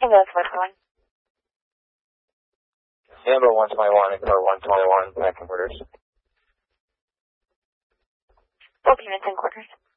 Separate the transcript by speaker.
Speaker 1: Ambulance 121.
Speaker 2: Ambulance 121, ignore 121, back in quarters.
Speaker 1: Both units in quarters.